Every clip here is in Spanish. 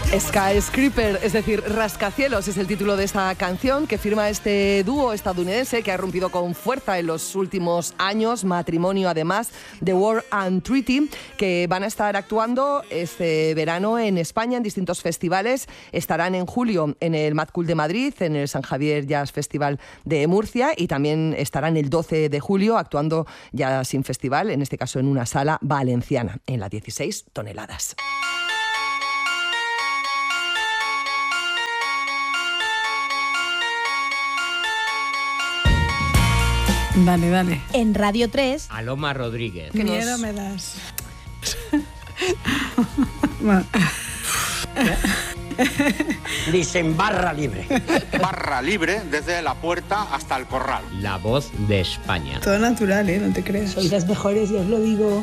Skyscraper, es decir, Rascacielos, es el título de esta canción que firma este dúo estadounidense que ha irrumpido con fuerza en los últimos años, matrimonio además, The War and Treaty, que van a estar actuando este verano en España en distintos festivales. Estarán en julio en el Mad Cool de Madrid, en el San Javier Jazz Festival de Murcia y también estarán el 12 de julio actuando ya sin festival, en este caso en una sala valenciana, en la 16 toneladas. Dale, dale. En Radio 3... Aloma Rodríguez. Qué miedo me das. Dicen barra libre. Barra libre desde la puerta hasta el corral. La voz de España. Todo natural, no te creas. Sois las mejores, ya os lo digo.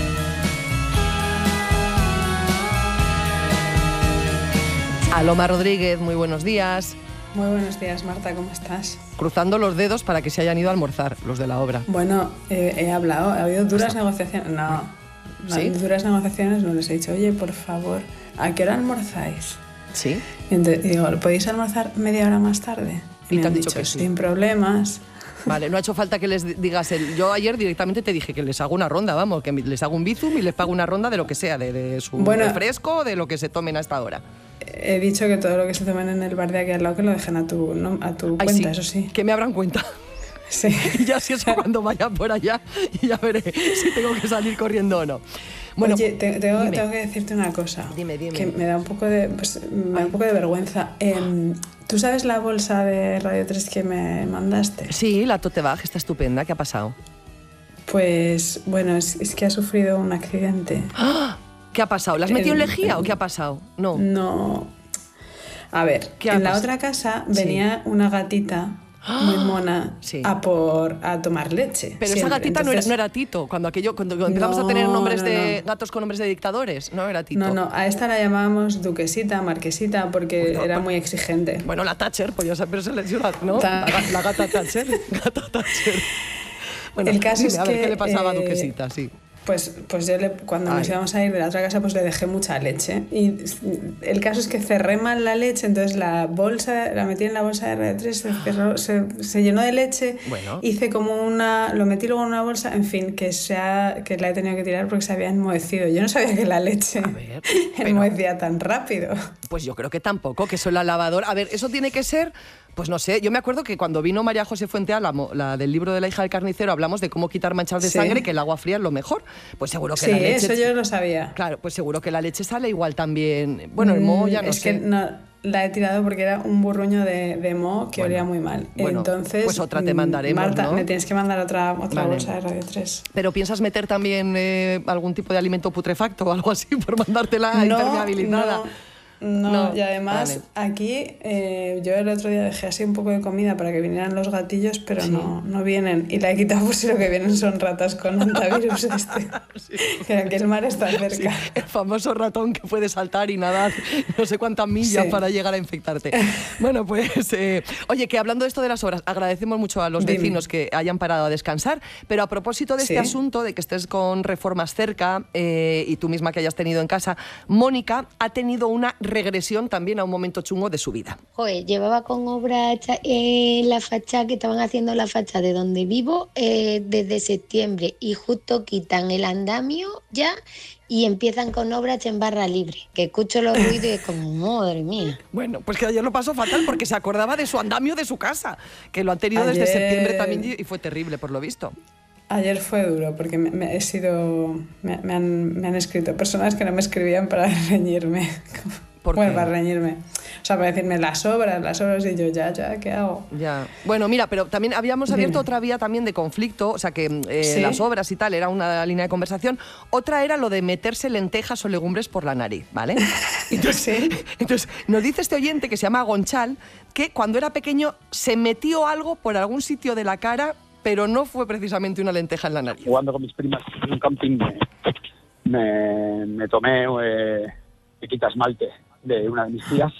Aloma Rodríguez, muy buenos días. Muy buenos días, Marta, ¿cómo estás? Cruzando los dedos para que se hayan ido a almorzar los de la obra. Bueno, he hablado, ha habido duras negociaciones. No, ¿Sí? Duras negociaciones, no les he dicho, oye, por favor, ¿a qué hora almorzáis? Sí. Y digo, ¿podéis almorzar media hora más tarde? Y me te han han dicho que sí. Sin problemas. Vale, no ha hecho falta que les digas yo ayer directamente te dije que les hago una ronda, vamos, que les hago un bizum y les pago una ronda de lo que sea, de su refresco, de lo que se tomen a esta hora. He dicho que todo lo que se tomen en el bar de aquí al lado que lo dejen a tu cuenta, sí, eso sí. Que me abran cuenta. Sí. Y ya si eso cuando vaya por allá y ya veré si tengo que salir corriendo o no. Bueno, oye, tengo que decirte una cosa. Dime. Que me da un poco de, vergüenza. ¿Tú sabes la bolsa de Radio 3 que me mandaste? Sí, la tote bag está estupenda. ¿Qué ha pasado? Pues, bueno, es que ha sufrido un accidente. ¡Ah! ¿Qué ha pasado? ¿La has metido en lejía o qué ha pasado? No. A ver, en la otra casa venía una gatita muy mona a tomar leche. Pero siempre. Esa gatita no era Tito. Cuando empezamos a tener nombres de gatos con nombres de dictadores, no era Tito. No, a esta la llamábamos duquesita, marquesita, porque era muy exigente. Bueno, la Thatcher, pues ya sabes, ¿no? La gata Thatcher. Bueno, el caso es a ver qué le pasaba a duquesita, sí. Pues yo cuando nos íbamos a ir de la otra casa, pues le dejé mucha leche. Y el caso es que cerré mal la leche, entonces la metí en la bolsa de Radio 3, se llenó de leche, hice como lo metí luego en una bolsa, en fin, que la he tenido que tirar porque se había enmohecido. Yo no sabía que la leche enmohecía tan rápido. Pues yo creo que tampoco, que eso en la lavadora. A ver, eso tiene que ser... Pues no sé, yo me acuerdo que cuando vino María José Fuenteal, la del libro de la hija del carnicero, hablamos de cómo quitar manchas de sangre, que el agua fría es lo mejor. Pues seguro que la leche... Sí, eso yo lo sabía. Claro, pues seguro que la leche sale igual también. Bueno, el moho ya no sé. Es que no, la he tirado porque era un burruño de moho que olía muy mal. Bueno, entonces, pues otra te mandaremos, Marta, ¿no? me tienes que mandar otra bolsa de Radio 3. ¿Pero piensas meter también algún tipo de alimento putrefacto o algo así por mandártela impermeabilizada? No, y además aquí yo el otro día dejé así un poco de comida para que vinieran los gatillos, pero no vienen. Y la he quitado por si lo que vienen son ratas con antivirus que aquí el mar está cerca. Sí, el famoso ratón que puede saltar y nadar no sé cuántas millas para llegar a infectarte. Bueno, pues oye, que hablando de esto de las obras, agradecemos mucho a los vecinos que hayan parado a descansar, pero a propósito de este asunto de que estés con reformas cerca y tú misma que hayas tenido en casa, Mónica ha tenido una regresión también a un momento chungo de su vida. Joder, llevaba con obra la fachada, que estaban haciendo la fachada de donde vivo desde septiembre, y justo quitan el andamio ya y empiezan con obras en barra libre, que escucho los ruidos y es como, madre mía. Bueno, pues que ayer lo pasó fatal porque se acordaba de su andamio de su casa, que lo han tenido desde septiembre también y fue terrible por lo visto. Ayer fue duro porque me han escrito personas que no me escribían para reñirme. Para reñirme. O sea, para decirme las obras, y yo, ya, ¿qué hago? Ya. Bueno, mira, pero también habíamos abierto otra vía también de conflicto, o sea, que las obras y tal era una línea de conversación. Otra era lo de meterse lentejas o legumbres por la nariz, ¿vale? Entonces, nos dice este oyente que se llama Gonchal que cuando era pequeño se metió algo por algún sitio de la cara, pero no fue precisamente una lenteja en la nariz. Jugando con mis primas en un camping me tomé quitas esmalte de una de mis tías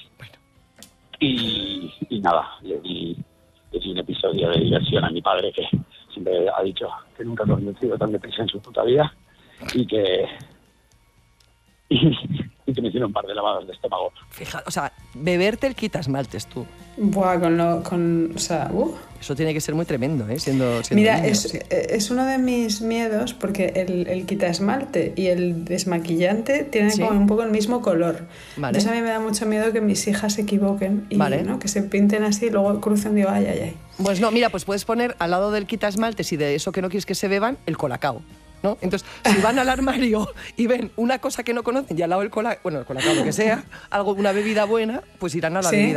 y nada, le di un episodio de diversión a mi padre, que siempre ha dicho que nunca ha conducido tan deprisa en su puta vida y y que me hicieron un par de lavadas de estómago. Fija, o sea, beberte el quitasmaltes tú. Buah, o sea, Eso tiene que ser muy tremendo, siendo Mira, niño, es uno de mis miedos porque el quitasmalte y el desmaquillante tienen ¿Sí? como un poco el mismo color. Vale. Entonces a mí me da mucho miedo que mis hijas se equivoquen y Vale. ¿no? que se pinten así y luego crucen y digo, ay, ay, ay. Pues no, mira, pues puedes poner al lado del quitasmaltes y de eso que no quieres que se beban, el colacao, ¿no? Entonces, si van al armario y ven una cosa que no conocen y al lado el colacao, lo que sea, una bebida buena, pues irán a la ¿Sí? bebida